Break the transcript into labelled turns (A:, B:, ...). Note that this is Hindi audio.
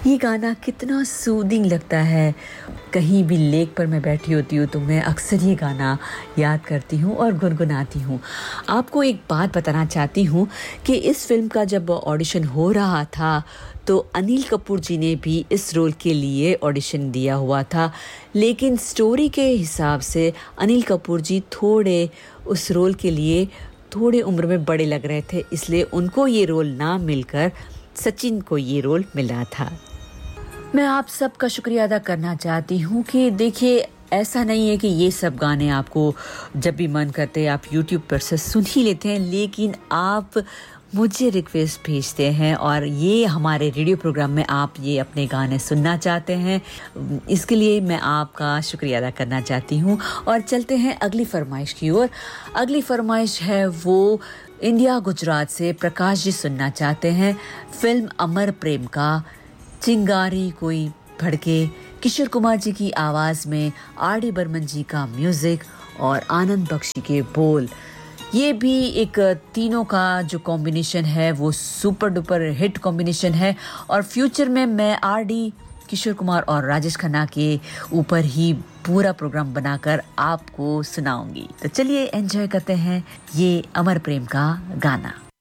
A: ये गाना कितना सूदिंग लगता है। कहीं भी लेक पर मैं बैठी होती हूँ तो मैं अक्सर ये गाना याद करती हूँ और गुनगुनाती हूँ। आपको एक बात बताना चाहती हूँ कि इस फ़िल्म का जब ऑडिशन हो रहा था तो अनिल कपूर जी ने भी इस रोल के लिए ऑडिशन दिया हुआ था। लेकिन स्टोरी के हिसाब से अनिल कपूर जी उस रोल के लिए थोड़े उम्र में बड़े लग रहे थे, इसलिए उनको ये रोल ना मिलकर सचिन को ये रोल मिला था। मैं आप सबका शुक्रिया अदा करना चाहती हूँ कि देखिए, ऐसा नहीं है कि ये सब गाने आपको जब भी मन करते हैं आप यूट्यूब पर से सुन ही लेते हैं, लेकिन आप मुझे रिक्वेस्ट भेजते हैं और ये हमारे रेडियो प्रोग्राम में आप ये अपने गाने सुनना चाहते हैं। इसके लिए मैं आपका शुक्रिया अदा करना चाहती हूँ और चलते हैं अगली फरमाइश की ओर। अगली फरमाइश है वो इंडिया गुजरात से प्रकाश जी सुनना चाहते हैं फिल्म अमर प्रेम का चिंगारी कोई भड़के, किशोर कुमार जी की आवाज़ में आर.डी. बर्मन जी का म्यूज़िक और आनंद बख्शी के बोल। ये भी एक तीनों का जो कॉम्बिनेशन है वो सुपर डुपर हिट कॉम्बिनेशन है और फ्यूचर में मैं आर.डी. किशोर कुमार और राजेश खन्ना के ऊपर ही पूरा प्रोग्राम बनाकर आपको सुनाऊंगी। तो चलिए एंजॉय करते हैं ये अमर प्रेम का गाना।